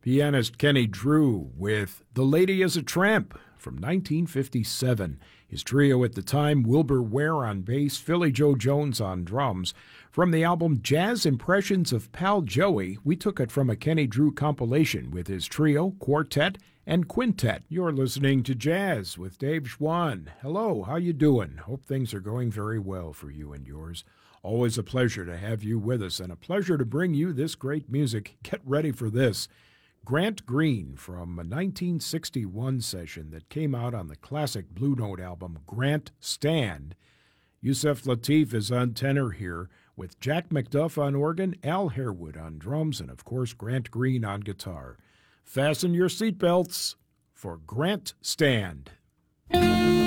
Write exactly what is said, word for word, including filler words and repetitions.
Pianist Kenny Drew with The Lady is a Tramp from nineteen fifty-seven. His trio at the time, Wilbur Ware on bass, Philly Joe Jones on drums. From the album Jazz Impressions of Pal Joey, we took it from a Kenny Drew compilation with his trio, quartet, and quintet. You're listening to Jazz with Dave Schwann. Hello, how you doing? Hope things are going very well for you and yours. Always a pleasure to have you with us and a pleasure to bring you this great music. Get ready for this. Grant Green from a nineteen sixty-one session that came out on the classic Blue Note album Grant Stand. Yusef Lateef is on tenor here with Jack McDuff on organ, Al Harewood on drums, and of course Grant Green on guitar. Fasten your seatbelts for Grant Stand.